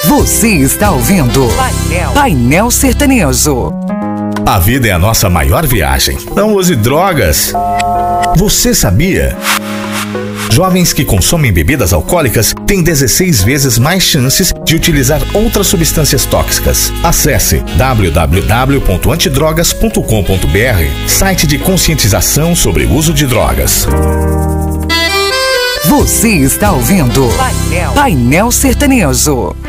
Você está ouvindo Painel Sertanejo. A vida é a nossa maior viagem. Não use drogas. Você sabia? Jovens que consomem bebidas alcoólicas têm 16 vezes mais chances de utilizar outras substâncias tóxicas. Acesse www.antidrogas.com.br, site de conscientização sobre o uso de drogas. Você está ouvindo Painel Sertanejo.